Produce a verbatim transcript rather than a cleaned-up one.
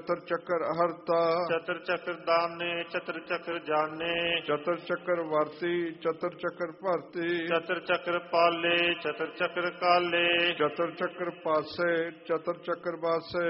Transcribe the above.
ਚਤੁਰ ਚੱਕਰ ਹਰਤਾ, ਚਤੁਰ ਚੱਕਰ ਦਾਨੇ, ਚਤੁਰ ਚੱਕਰ ਜਾਣੇ, ਚਤੁਰ ਚੱਕਰ ਵਰਤੀ, ਚਤੁਰ ਚੱਕਰ ਭਰਤੀ, ਚਤੁਰ ਚੱਕਰ ਪਾਲੇ, ਚਤੁਰ ਚੱਕਰ ਕਾਲੇ, ਚਤੁਰ ਚੱਕਰ ਪਾਸੇ, ਚਤੁਰ ਚੱਕਰ ਬਾਸੇ,